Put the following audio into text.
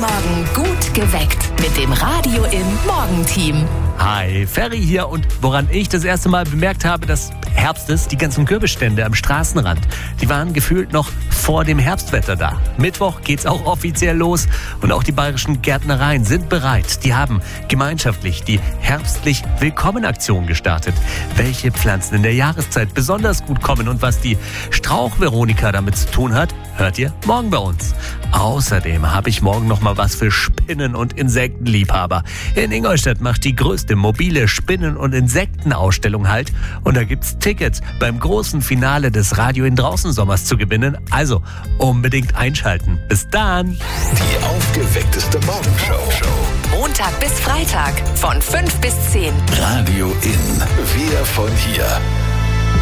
Morgen gut geweckt mit dem Radio im Morgenteam. Hi, Ferry hier, und woran ich das erste Mal bemerkt habe, dass Herbst ist, die ganzen Kürbisstände am Straßenrand, die waren gefühlt noch vor dem Herbstwetter da. Mittwoch geht's auch offiziell los und auch die bayerischen Gärtnereien sind bereit. Die haben gemeinschaftlich die herbstlich Willkommen-Aktion gestartet. Welche Pflanzen in der Jahreszeit besonders gut kommen und was die Strauch-Veronika damit zu tun hat, hört ihr morgen bei uns. Außerdem habe ich morgen noch mal was für Spinnen- und Insektenliebhaber. In Ingolstadt macht die größte mobile Spinnen- und Insektenausstellung Halt und da gibt's Tickets beim großen Finale des Radio in Draußensommers zu gewinnen. Also unbedingt einschalten. Bis dann! Die aufgeweckteste Morgenshow. Montag bis Freitag von 5 bis 10. Radio in. Wir von hier.